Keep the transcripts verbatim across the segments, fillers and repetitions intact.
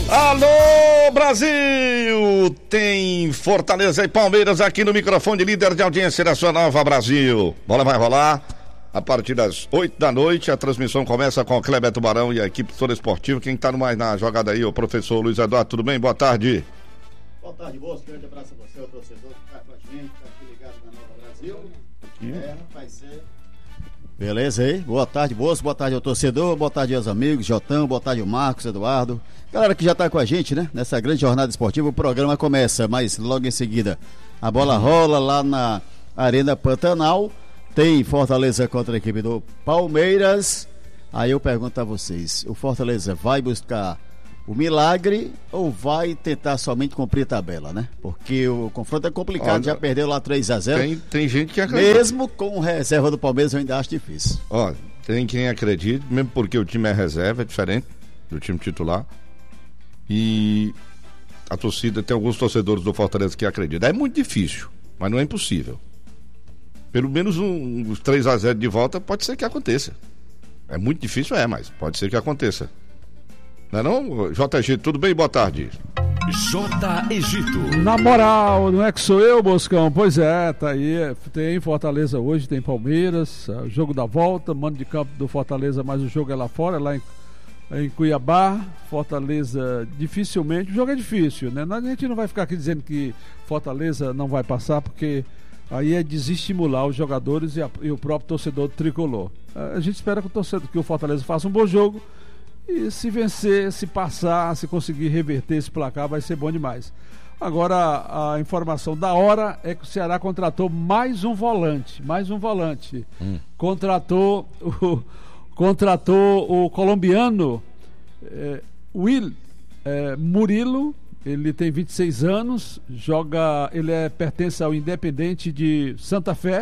Alô, Brasil! Tem Fortaleza e Palmeiras aqui no microfone, líder de audiência da sua Nova Brasil. Bola vai rolar a partir das oito da noite. A transmissão começa com o Kleber Tubarão e a equipe toda esportiva. Quem tá mais na jogada aí, o professor Luiz Eduardo, tudo bem? Boa tarde. Boa tarde, Bosco. Grande abraço a você, o torcedor que tá com a gente, tá aqui ligado na Nova Brasil. Aqui. É, vai ser. Beleza aí? Boa tarde, Bosco. Boa tarde ao torcedor, boa tarde aos amigos, Jotão, boa tarde ao Marcos, Eduardo. Galera que já tá com a gente, né? Nessa grande jornada esportiva, o programa começa, mas logo em seguida a bola rola lá na Arena Pantanal. Tem Fortaleza contra a equipe do Palmeiras. Aí eu pergunto a vocês, o Fortaleza vai buscar o milagre ou vai tentar somente cumprir a tabela, né? Porque o confronto é complicado, olha, já perdeu lá três a zero. Tem, tem gente que acredita. Mesmo com reserva do Palmeiras eu ainda acho difícil. Olha, tem quem acredite, mesmo porque o time é reserva, é diferente do time titular. E a torcida, tem alguns torcedores do Fortaleza que acreditam. É muito difícil, mas não é impossível. Pelo menos um, uns três a zero de volta pode ser que aconteça. É muito difícil, é, mas pode ser que aconteça. Não é não? J. Egito, tudo bem? Boa tarde. J. Egito. Na moral, não é que sou eu, Boscão? Pois é, tá aí. Tem Fortaleza hoje, tem Palmeiras, é o jogo da volta, mando de campo do Fortaleza, mas o jogo é lá fora, é lá em, é em Cuiabá. Fortaleza dificilmente, o jogo é difícil, né? A gente não vai ficar aqui dizendo que Fortaleza não vai passar, porque aí é desestimular os jogadores e, a, e o próprio torcedor do tricolor. A gente espera que o, torcedor, que o Fortaleza faça um bom jogo. E se vencer, se passar, se conseguir reverter esse placar, vai ser bom demais. Agora, a informação da hora é que o Ceará contratou mais um volante. Mais um volante. Hum. Contratou, o, contratou o colombiano é, Will é, Murilo. Ele tem vinte e seis anos, joga, ele é, pertence ao Independente de Santa Fé.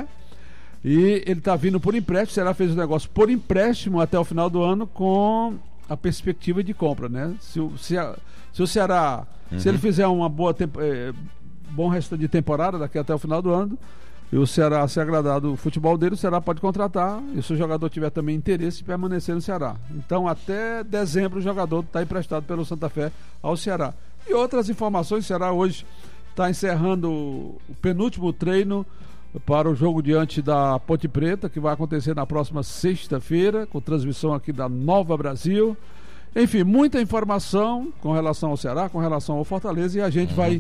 E ele está vindo por empréstimo. O Ceará fez o negócio por empréstimo até o final do ano com a perspectiva de compra, né? Se o, se a, se o Ceará, uhum. se ele fizer uma boa tempo, é, bom resto de temporada daqui até o final do ano, e o Ceará se agradar do futebol dele, o Ceará pode contratar, e se o jogador tiver também interesse, permanecer no Ceará. Então até dezembro o jogador está emprestado pelo Santa Fé ao Ceará. E outras informações, o Ceará hoje está encerrando o penúltimo treino para o jogo diante da Ponte Preta, que vai acontecer na próxima sexta-feira, com transmissão aqui da Nova Brasil. Enfim, muita informação com relação ao Ceará, com relação ao Fortaleza, e a gente uhum. vai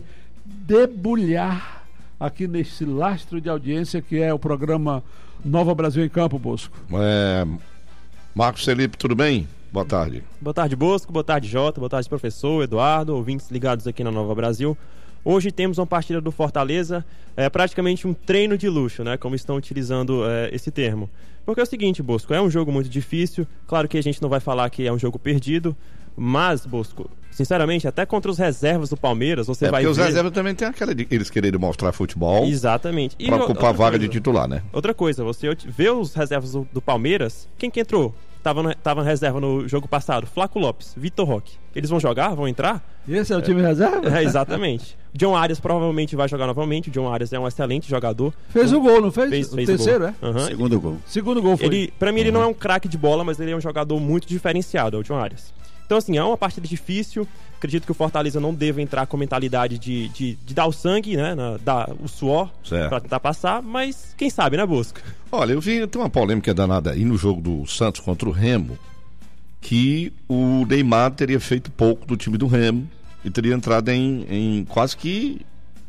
debulhar aqui nesse lastro de audiência que é o programa Nova Brasil em Campo, Bosco. É... Marcos Felipe, tudo bem? Boa tarde. Boa tarde, Bosco. Boa tarde, Jota. Boa tarde, professor, Eduardo, ouvintes ligados aqui na Nova Brasil. Hoje temos uma partida do Fortaleza, é praticamente um treino de luxo, né? Como estão utilizando é, esse termo. Porque é o seguinte, Bosco, é um jogo muito difícil. Claro que a gente não vai falar que é um jogo perdido, mas, Bosco, sinceramente, até contra os reservas do Palmeiras, você é vai ver... porque os reservas também tem aquela de eles quererem mostrar futebol. Exatamente. Para ocupar a vaga coisa, de titular, né? Outra coisa, você vê os reservas do, do Palmeiras, quem que entrou? Tava, tava na reserva no jogo passado, Flaco Lopes, Vitor Roque. Eles vão jogar? Vão entrar? Esse é o time é, reserva? É, exatamente. John Arias provavelmente vai jogar novamente. O John Arias é um excelente jogador. Fez o gol, não fez? Fez, o fez terceiro, o gol. é? Uhum. Segundo gol. Segundo gol foi. Ele, pra mim, uhum. ele não é um craque de bola, mas ele é um jogador muito diferenciado, é o John Arias. Então, assim, é uma partida difícil. Acredito que o Fortaleza não deva entrar com mentalidade de, de, de dar o sangue, né? Na, dar o suor certo. Pra tentar passar, mas quem sabe, né, Bosco? Olha, eu vi, tem uma polêmica danada aí no jogo do Santos contra o Remo, que o Neymar teria feito pouco do time do Remo e teria entrado em, em quase que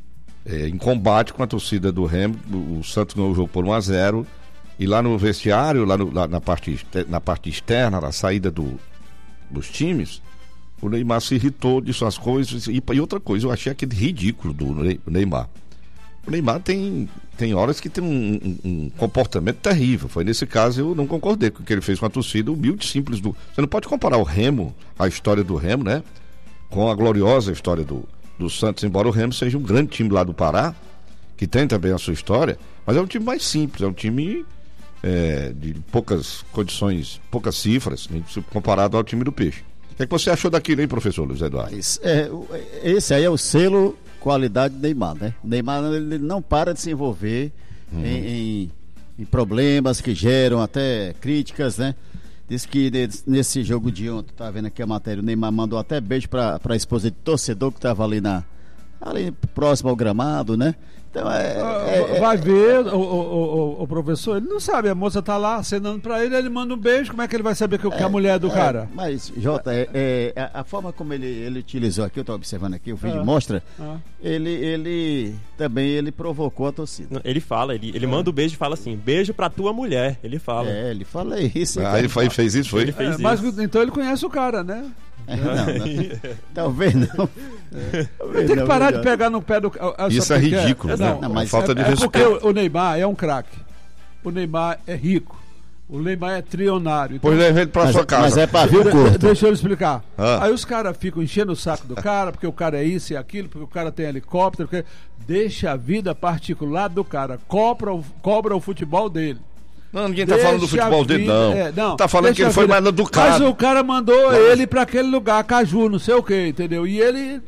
é, em combate com a torcida do Remo. O, o Santos ganhou o jogo por um a zero e lá no vestiário, lá, no, lá na, parte, na parte externa, na saída do, dos times, o Neymar se irritou de suas coisas. E, e outra coisa, eu achei aquele ridículo do Neymar. O Neymar tem, tem horas que tem um, um, um comportamento terrível. Foi nesse caso, eu não concordei com o que ele fez com a torcida humilde, simples. Do... Você não pode comparar o Remo, a história do Remo, né? Com a gloriosa história do, do Santos, embora o Remo seja um grande time lá do Pará, que tem também a sua história, mas é um time mais simples, é um time é, de poucas condições, poucas cifras, né, comparado ao time do Peixe. O que é que você achou daquilo, hein, professor Luiz Eduardo? Esse, é, esse aí é o selo qualidade do Neymar, né? O Neymar ele não para de se envolver uhum. em, em, em problemas que geram até críticas, né? Diz que nesse jogo de ontem, tá vendo aqui a matéria, o Neymar mandou até beijo pra, pra esposa de torcedor que tava ali na ali próximo ao gramado, né? Então é, é, vai é, ver o, o, o, o professor, ele não sabe, a moça tá lá acenando pra ele, ele manda um beijo, como é que ele vai saber que, é, que a mulher é do é, cara? Mas, Jota, é, é, a forma como ele, ele utilizou aqui, eu tô observando aqui, o vídeo é. mostra, é. ele, ele também ele provocou a torcida. Ele fala, ele, ele é. manda o beijo e fala assim, beijo pra tua mulher, ele fala. É, ele fala isso. Ah, ele foi, fez isso, foi? Ele fez é, isso. Mas então ele conhece o cara, né? É, não, não. Talvez não. É. Talvez tem que parar de pegar no pé do. Isso é ridículo, é, né? não, não, mas falta é, de é respeito. Porque o, o Neymar é um craque. O Neymar é rico. O Neymar é trilionário. Então, pois leva ele pra mas, sua casa. Mas é pavio curto. Deixa eu explicar. Ah. Aí os caras ficam enchendo o saco do cara, porque o cara é isso e aquilo, porque o cara tem helicóptero. Porque... Deixa a vida particular do cara. Cobra o, cobra o futebol dele. Não, ninguém tá falando do futebol dele, não. É, não. Tá falando que ele foi mais educado. Mas o cara mandou Mas... ele pra aquele lugar, Caju, não sei o que, entendeu? E ele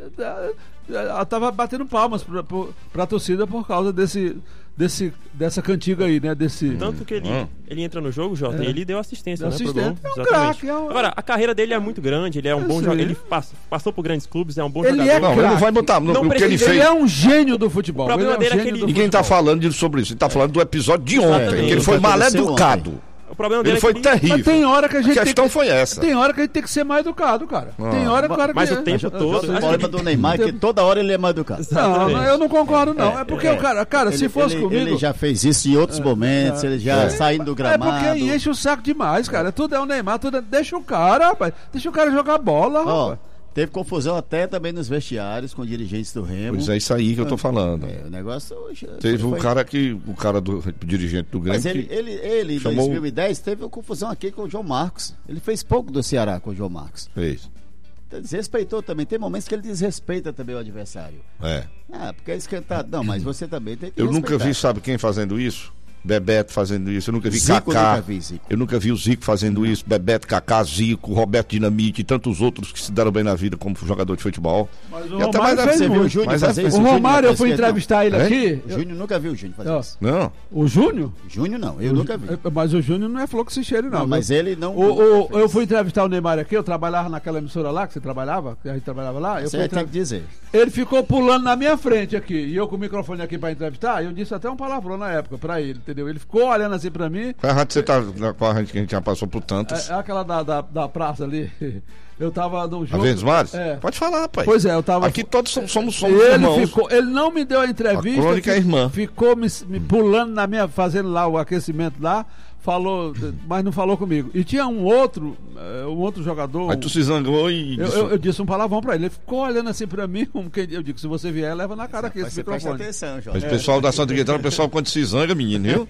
ela tava batendo palmas pra, pra, pra torcida por causa desse, desse, dessa cantiga aí, né? Desse... Tanto que ele, hum. ele entra no jogo, Jota, é. e ele deu assistência, deu né? Assistente. Pro gol. É um craque. É um... Agora, a carreira dele é muito grande, ele é um é bom sim. jogador, ele pass, passou por grandes clubes, é um bom ele jogador. É não, ele não vai botar no, não o que ele fez. Ele é um gênio do futebol. O problema ele é um dele é gênio que ele... Ninguém tá falando sobre isso, ele tá falando do episódio de ontem, Exatamente. que ele foi mal educado. O problema dele ele foi é que terrível. Mas tem hora que a gente. A questão tem que, foi essa. Tem hora que a gente tem que ser mais educado, cara. Ah. Tem hora que o cara Mas que... o tempo todo. O problema do Neymar é que toda hora ele é mal educado. Não, não, eu não concordo, não. É, é porque é, o cara, cara, ele, se fosse ele, comigo. Ele já fez isso em outros momentos, é, ele já é. saindo do gramado. É porque enche o saco demais, cara. Tudo é o Neymar, tudo é... Deixa o cara, rapaz. Deixa o cara jogar bola, Ó, rapaz. teve confusão até também nos vestiários com dirigentes do Remo. Pois é isso aí que eu tô falando. É, o negócio. Teve foi... um cara que. O cara do o dirigente do Grêmio. Mas ele, ele, ele em chamou... dois mil e dez, teve uma confusão aqui com o João Marcos. Ele fez pouco do Ceará com o João Marcos. Fez. Desrespeitou também. Tem momentos que ele desrespeita também o adversário. É. Ah, porque é esquentado. Não, mas você também tem que Eu respeitar. nunca vi, sabe quem fazendo isso? Bebeto fazendo isso, eu nunca vi Zico, Kaká, nunca vi, Zico. eu nunca vi o Zico fazendo isso, Bebeto, Kaká, Zico, Roberto Dinamite e tantos outros que se deram bem na vida como jogador de futebol. Mas o E até Romário mais fez você muito. viu o Júnior Mas fazer é- isso? O Júnior Romário, eu fui parece que entrevistar ele É? aqui. O Júnior nunca viu o Júnior fazer Ó, isso. Não, O Júnior? Júnior não, eu nunca vi. Mas o Júnior não é flor que se cheire, não. Não, mas ele não. O, o, eu fui entrevistar o Neymar aqui, eu trabalhava naquela emissora lá, que você trabalhava, que a gente trabalhava lá. Eu Você fui tem entrev- que dizer. Ele ficou pulando na minha frente aqui, e eu com o microfone aqui pra entrevistar, eu disse até um palavrão na época pra ele, entendeu? Ele ficou olhando assim pra mim. qual a rádio você tá, qual a rádio que a gente já passou por tantos? É, é aquela da, da, da praça ali. Eu tava num A jogo. Verdes Mares? É. Pode falar, pai. Pois é, eu tava. Aqui todos somos, somos, somos ele irmãos. ficou, ele não me deu a entrevista. A crônica é irmã. Ficou me, me pulando na minha, fazendo lá o aquecimento lá, falou, mas não falou comigo. E tinha um outro, eh, um outro jogador. Aí tu se zangou e Eu, disse- eu, eu disse um palavrão pra ele. Ele ficou olhando assim pra mim, como quem eu digo, se você vier, leva na cara aqui Mas esse você presta microfone. atenção, Mas Jorge. o pessoal da Santa Guitarra, o pessoal quando se zanga, menino, viu?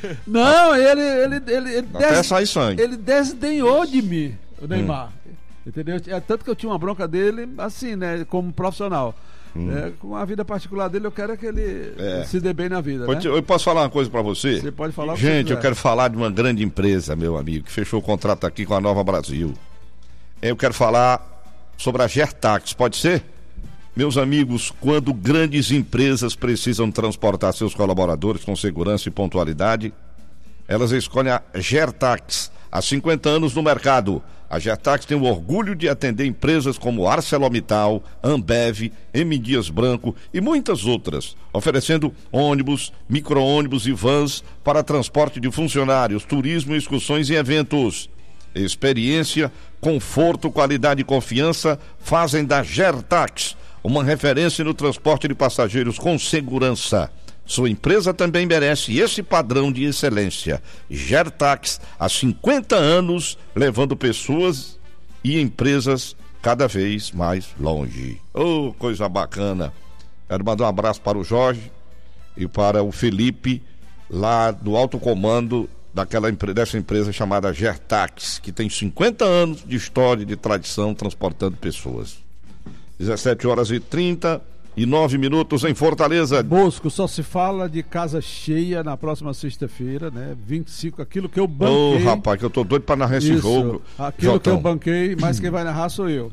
Não, ele, ele, ele, ele, Até des- sai sangue. ele desdenhou de mim, o Neymar. Entendeu? É tanto que eu tinha uma bronca dele, assim, né, como profissional. É, com a vida particular dele, eu quero é que ele É. se dê bem na vida, né? Pode- Eu posso falar uma coisa pra você? Você pode falar o que você Gente, eu quiser. quero falar de uma grande empresa, meu amigo, que fechou o contrato aqui com a Nova Brasil. Eu quero falar sobre a Gertax, pode ser? Meus amigos, quando grandes empresas precisam transportar seus colaboradores com segurança e pontualidade, elas escolhem a Gertax. Há cinquenta anos no mercado, a Gertax tem o orgulho de atender empresas como ArcelorMittal, Ambev, M. Dias Branco e muitas outras, oferecendo ônibus, micro-ônibus e vans para transporte de funcionários, turismo, excursões e eventos. Experiência, conforto, qualidade e confiança fazem da Gertax uma referência no transporte de passageiros com segurança. Sua empresa também merece esse padrão de excelência. Gertax, há cinquenta anos, levando pessoas e empresas cada vez mais longe. Oh, coisa bacana. Quero mandar um abraço para o Jorge e para o Felipe, lá do alto comando daquela, empre- dessa empresa chamada Gertax, que tem cinquenta anos de história e de tradição transportando pessoas. dezessete horas e trinta e nove minutos em Fortaleza. Bosco, só se fala de casa cheia na próxima sexta-feira, né? vinte e cinco, aquilo que eu Ô, banquei. rapaz, que eu tô doido pra narrar esse Isso, jogo. aquilo Jotão. que eu banquei, mas quem vai narrar sou eu.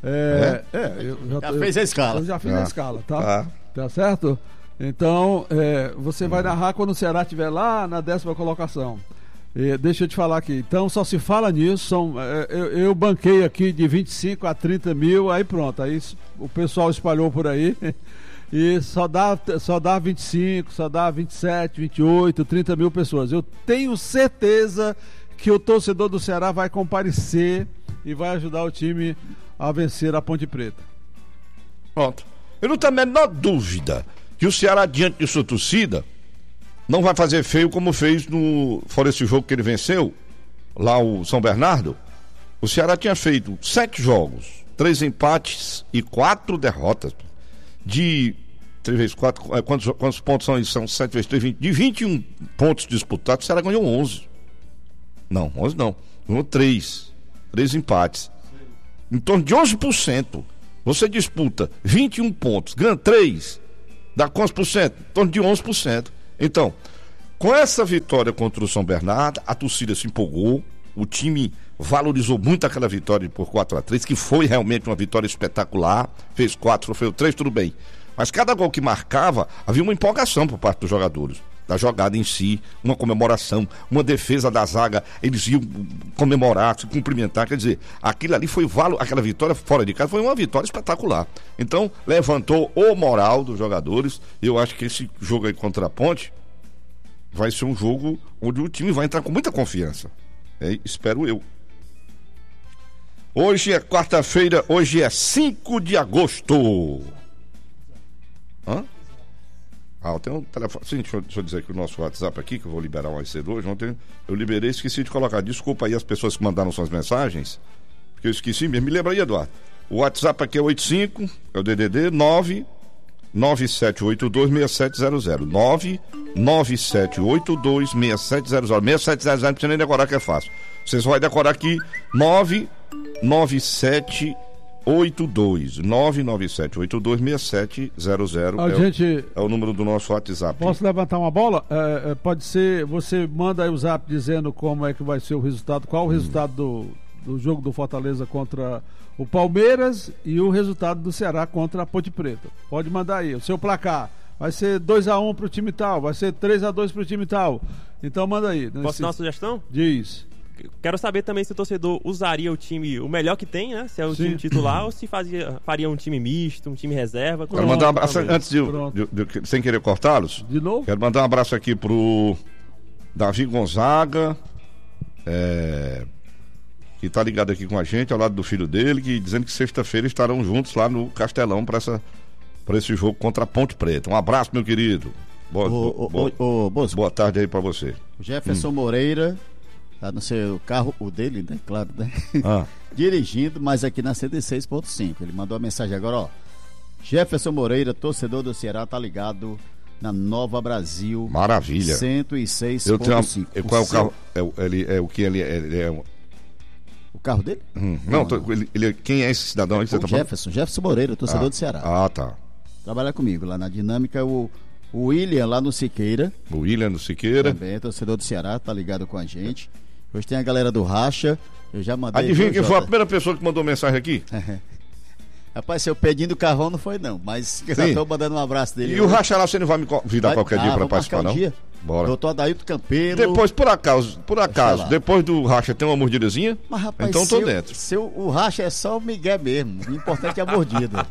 É, é, eu já, Já eu- fez a escala. Eu já fiz Ah, a escala, tá? tá. Tá certo? Então, é, você vai narrar quando o Ceará estiver lá na décima colocação. E, deixa eu te falar aqui, então só se fala nisso, são, eu, eu banquei aqui de vinte e cinco a trinta mil, aí pronto, aí o pessoal espalhou por aí e só dá, só dá vinte e cinco, só dá vinte e sete, vinte e oito, trinta mil pessoas. Eu tenho certeza que o torcedor do Ceará vai comparecer e vai ajudar o time a vencer a Ponte Preta. Pronto. Eu não tenho a menor dúvida que o Ceará, diante de sua torcida, não vai fazer feio como fez no fora esse jogo que ele venceu, lá o São Bernardo. O Ceará tinha feito sete jogos, três empates e quatro derrotas. De três vezes quatro, quantos, quantos pontos são isso? São sete vezes três, vinte. De vinte e um pontos disputados, o Ceará ganhou onze. Não, onze não. Ganhou três. três empates. Em torno de onze por cento. Você disputa vinte e um pontos, ganha três, dá quantos por cento? Em torno de onze por cento. Então, com essa vitória contra o São Bernardo, a torcida se empolgou, o time valorizou muito aquela vitória por quatro a três, que foi realmente uma vitória espetacular, fez quatro, sofreu três, tudo bem. Mas cada gol que marcava, havia uma empolgação por parte dos jogadores, da jogada em si, uma comemoração, uma defesa da zaga, eles iam comemorar, se cumprimentar, quer dizer, aquilo ali foi valo, aquela vitória fora de casa foi uma vitória espetacular. Então, levantou o moral dos jogadores. Eu acho que esse jogo aí contra a Ponte vai ser um jogo onde o time vai entrar com muita confiança. É, espero eu. Hoje é quarta-feira, hoje é cinco de agosto. Hã? Ah, tem um telefone. Sim, deixa eu, deixa eu dizer aqui o nosso WhatsApp aqui, que eu vou liberar mais cedo hoje. Ontem eu liberei, esqueci de colocar. Desculpa aí as pessoas que mandaram suas mensagens, porque eu esqueci mesmo. Me lembra aí, Eduardo. O WhatsApp aqui é oitenta e cinco, é o D D D nove nove sete oito dois seis sete zero zero. nove nove sete oito dois seis sete zero zero. seis sete zero zero, não precisa nem decorar, que é fácil. Vocês vão decorar aqui nove nove sete oito dois nove nove sete oito dois seis sete zero zero. A é, gente... o, é o número do nosso WhatsApp. Posso levantar uma bola? É, é, pode ser, você manda aí o zap dizendo como é que vai ser o resultado, qual o resultado do, do jogo do Fortaleza contra o Palmeiras e o resultado do Ceará contra a Ponte Preta. Pode mandar aí, o seu placar. Vai ser dois a um pro time tal, vai ser três a dois pro time tal. Então manda aí. Posso nesse... dar uma sugestão? Diz. Quero saber também se o torcedor usaria o time, o melhor que tem, né? Se é o Sim. time titular ou se fazia, faria um time misto, um time reserva. Quero mandar um abraço também. antes de, de, de, de sem querer cortá-los. De novo? Quero mandar um abraço aqui pro Davi Gonzaga, é, que tá ligado aqui com a gente, ao lado do filho dele, que dizendo que sexta-feira estarão juntos lá no Castelão para essa para esse jogo contra a Ponte Preta. Um abraço, meu querido. Boa, Ô, ô, boa, ô, ô, Bosco, boa tarde aí para você. o Jefferson Moreira, tá no seu carro, o dele, né? Claro, né? Ah. Dirigindo, mas aqui na cento e seis ponto cinco. Ele mandou a mensagem agora, ó. Jefferson Moreira, torcedor do Ceará, tá ligado na Nova Brasil. Maravilha. cento e seis Eu tenho ponto uma, cinco. é, qual é o seu- carro? É, o- ele, é o que ele é? Ele é um- O carro dele? hum, não, tô- Ele, ele é- quem é esse cidadão aí que você O tá falando? Jefferson, Jefferson Moreira, torcedor Ah, do Ceará. Ah, tá. Trabalha comigo lá na Dinâmica. O, o William lá no Siqueira, O William do Siqueira. também, torcedor do Ceará, tá ligado com a gente. Hoje tem a galera do Racha. Eu já mandei. Adivinha viu, quem foi a Jota? primeira pessoa que mandou mensagem aqui? Rapaz, seu pedindo carvão não foi não, mas eu já Sim. tô mandando um abraço dele. E o Racha lá, você não vai me convidar Vai- qualquer ah, dia para vamos participar, marcar um não? dia. Bora. Doutor Adailto Campelo. Depois, por acaso, por acaso, lá. depois do Racha tem uma mordidazinha? Mas, rapaz, Então tô seu, dentro. Seu, o Racha é só o Miguel mesmo. O importante é a mordida.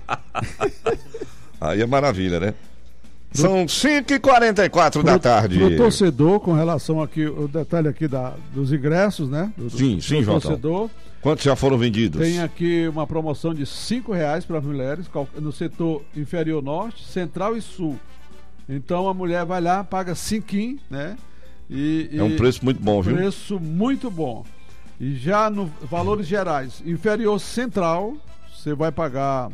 Aí é maravilha, né? São cinco e quarenta e quatro da tarde. Pro torcedor, com relação aqui, o detalhe aqui da, dos ingressos, né? Do, Sim, sim, do João. torcedor. Quantos já foram vendidos? Tem aqui uma promoção de cinco reais para as mulheres qual- no setor inferior norte, central e sul. Então a mulher vai lá, paga cinquinho, né? E, É um e- preço muito bom, viu? Preço muito bom. E já no valores gerais, inferior central, você vai pagar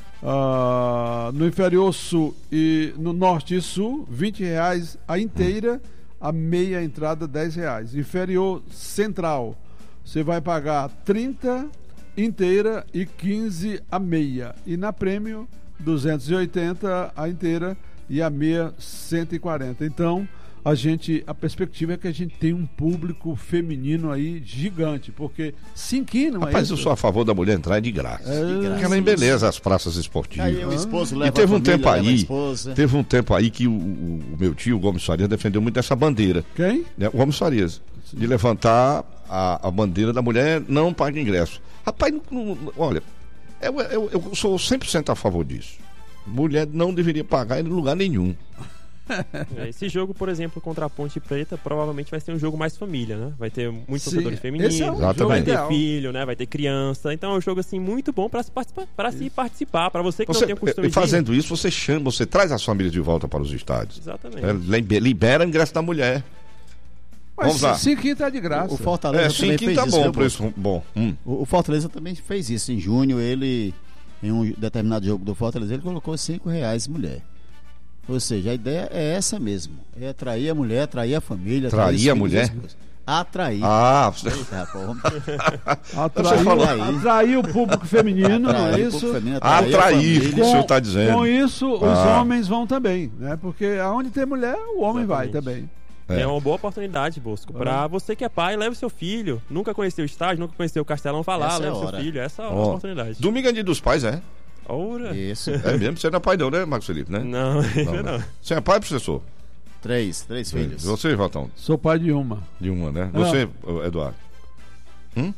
ah, no inferior sul e no norte e sul, vinte reais a inteira, a meia entrada dez reais. Inferior central, você vai pagar trinta inteira e quinze a meia. E na prêmio, duzentos e oitenta a inteira e a meia cento e quarenta. Então, a gente, a perspectiva é que a gente tem um público feminino aí gigante, porque cinquinho, não é Rapaz, isso? eu sou a favor da mulher entrar de graça. É, De graça. Porque ela embeleza as praças esportivas. Aí o esposo leva E teve a um família, tempo leva a aí, esposa. teve um tempo aí que o, o- o meu tio, o Gomes Farias, defendeu muito essa bandeira, Quem? né? O Gomes Farias, de levantar a, a bandeira da mulher não paga ingresso. Rapaz, não- não- olha, eu, eu, eu sou cem por cento a favor disso. Mulher não deveria pagar em lugar nenhum. É, esse jogo, por exemplo, contra a Ponte Preta, provavelmente vai ser um jogo mais família, né? Vai ter muitos Sim, torcedores femininos, esse é um Exatamente. jogo vai ter ideal. filho, né? Vai ter criança. Então é um jogo assim muito bom para se participar, para se participar, para você que Você, não tem o costume de ir. fazendo isso, você chama, você traz as famílias de volta para os estádios. Exatamente. É, libe- libera o ingresso da mulher. Mas Vamos lá. cinquinho tá de graça. O Fortaleza É, também sim, fez tá isso, bom, viu, preço bom. Hum. O, o Fortaleza também fez isso. Em junho, ele, em um determinado jogo do Fortaleza, ele colocou cinco reais mulher. Ou seja, a ideia é essa mesmo. É atrair a mulher, atrair a família. Atrair os a filhos, mulher? as coisas. Atrair. Ah, você- Eita, porra. Atrair, Você falou aí. atrair o público feminino, não é Atrair o isso? público feminino, atrair a atrair, família. o senhor está dizendo. Com isso, os Ah. homens vão também, né? Porque aonde tem mulher, o homem vai também. É. É. uma boa oportunidade, Bosco, pra você que é pai, leve seu filho. Nunca conheceu o estádio, nunca conheceu o Castelão, vá lá, Essa é leve a seu hora. filho. Essa é a Ó, oportunidade. Domingo é dia dos pais, é? Ora. Isso. É mesmo? Você não é pai não, né, Marcos Felipe, né? Não, ainda né? não. Você é pai, professor? Três, três filhos. Você, Valtão? Sou pai de uma. De uma, né? Você, Eduardo? Hum?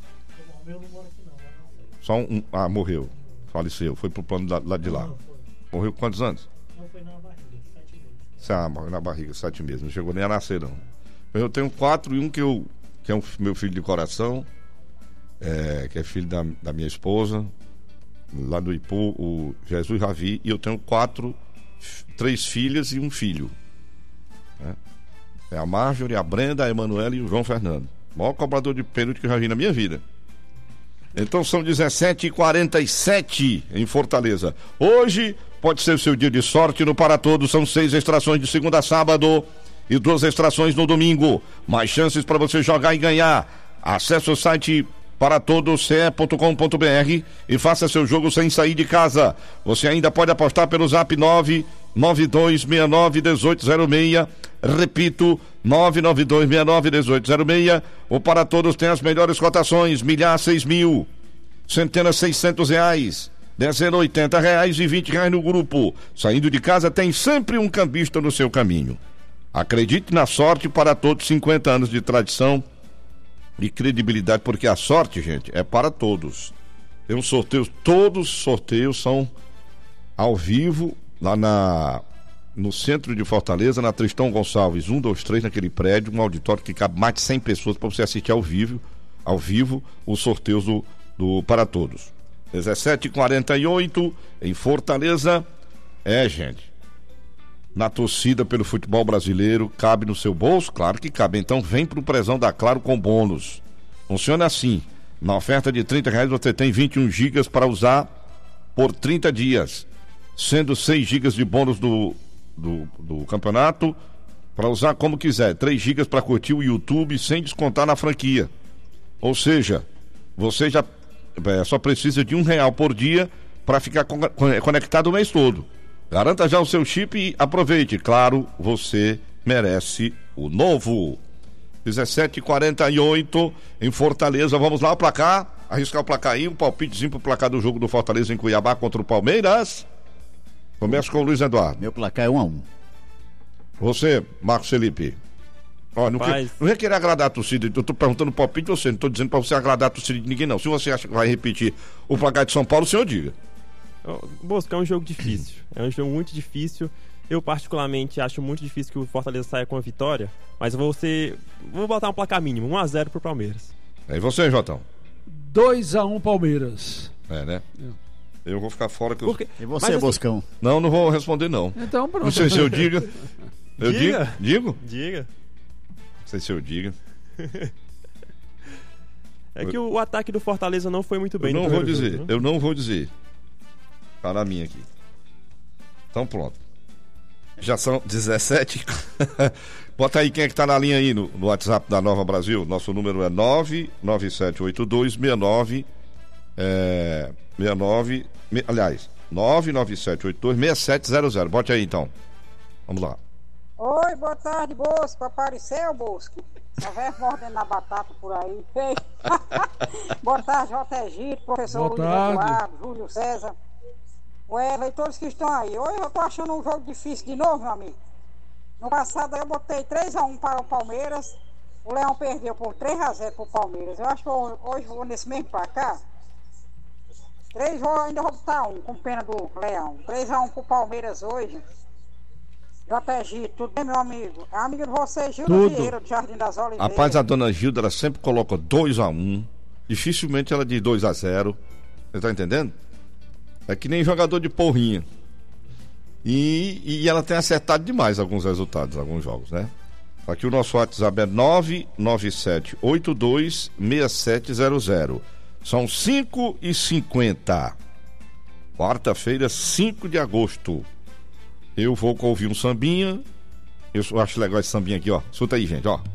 Só um, um- ah, morreu. Faleceu. Foi pro plano lá, lá de lá. Morreu com quantos anos? Não foi na barriga, sete meses. Ah, morreu na barriga, sete meses. Não chegou nem a nascer, não. Eu tenho quatro e um que eu que é um f- meu filho de coração, é, que é filho da, da minha esposa, lá do Ipu, o Jesus Ravi, e eu tenho quatro, f- três filhas e um filho. Né? É a Marjorie, a Brenda, a Emanuela e o João Fernando. O maior cobrador de pênalti que eu já vi na minha vida. Então são dezessete e quarenta e sete em Fortaleza. Hoje pode ser o seu dia de sorte no Para Todos. São seis extrações de segunda a sábado e duas extrações no domingo. Mais chances para você jogar e ganhar. Acesse o site para todos c e ponto com ponto b r e faça seu jogo sem sair de casa. Você ainda pode apostar pelo zap nove nove dois seis nove um oito zero seis. Repito, nove nove dois seis nove um oito zero seis. O Para Todos tem as melhores cotações. Milhar seis mil, centenas seiscentos reais, dezena oitenta reais e vinte reais no grupo. Saindo de casa tem sempre um cambista no seu caminho. Acredite na sorte. Para Todos, cinquenta anos de tradição e credibilidade, porque a sorte, gente, é para todos. Tem um sorteio, todos os sorteios são ao vivo lá na no centro de Fortaleza, na Tristão Gonçalves um, dois, três, naquele prédio, um auditório que cabe mais de cem pessoas para você assistir ao vivo, ao vivo os sorteios do, do Para Todos. dezessete e quarenta e oito em Fortaleza. É, gente, na torcida pelo futebol brasileiro, cabe no seu bolso? Claro que cabe. Então vem pro Prezão da Claro com bônus. Funciona assim: na oferta de trinta reais você tem vinte e um gigas para usar por trinta dias, sendo seis gigas de bônus do, do, do campeonato para usar como quiser, três gigas para curtir o YouTube sem descontar na franquia. Ou seja, você já é, só precisa de um real por dia para ficar con- conectado o mês todo. Garanta já o seu chip e aproveite. Claro, você merece o novo. dezessete e quarenta e oito em Fortaleza. Vamos lá, o placar. Arriscar o placar aí, um palpitezinho pro placar do jogo do Fortaleza em Cuiabá contra o Palmeiras. Começa com o Luiz Eduardo. Meu placar é um a um. Você, Marcos Felipe. Ó, não, Rapaz. que, não é querer agradar a torcida. Eu tô perguntando o palpite de você. Não tô dizendo pra você agradar a torcida de ninguém, não. Se você acha que vai repetir o placar de São Paulo, o senhor diga. Ô, Bosco, é um jogo difícil. É um jogo muito difícil. Eu, particularmente, acho muito difícil que o Fortaleza saia com a vitória. Mas eu vou ser. Vou botar um placar mínimo, um a zero pro Palmeiras. É, e você, Jotão? dois a um Palmeiras. É, né? Eu vou ficar fora que eu... Porque, E você, mas, assim, Boscão? Não, não vou responder, não. Então, pronto. Não sei se eu diga. Eu Diga. digo? Digo? Diga. Não sei se eu diga. É que o, o ataque do Fortaleza não foi muito bem. Eu no não vou primeiro dizer. jogo, né? Eu não vou dizer. Tá na minha aqui. Então pronto. Já são dezessete. Bota aí quem é que tá na linha aí no, no WhatsApp da Nova Brasil. Nosso número é nove nove sete oito dois seis nove é, seis nove, aliás, nove nove sete oito dois seis sete zero zero. Bote aí então. Vamos lá. Oi, boa tarde, Bosco. Apareceu, Bosco? Tá vendo mordendo na batata por aí. Ei. Boa tarde, J. Egito, professor Boa Luiz tarde. Eduardo, Júlio César, o Eva e todos que estão aí. Hoje eu tô achando um jogo difícil de novo, meu amigo. No passado eu botei três a um para o Palmeiras. O Leão perdeu por três a zero para o Palmeiras. Eu acho que eu, hoje eu vou nesse mesmo placar. três vou, ainda vou botar um, com pena do Leão. três a um para o Palmeiras hoje. J. G, tudo bem, meu amigo? É amigo de você, Gilda Tudo. Vieira, do Jardim das Oliveiras. Rapaz, a dona Gilda, ela sempre coloca dois a um. Dificilmente ela diz dois a zero. Você tá entendendo? É que nem jogador de porrinha. E, e ela tem acertado demais alguns resultados, alguns jogos, né? Aqui o nosso WhatsApp é nove nove sete oito dois seis sete zero zero. São cinco e cinquenta. Quarta-feira, cinco de agosto. Eu vou ouvir um sambinha. Eu acho legal esse sambinha aqui, ó. Escuta aí, gente, ó.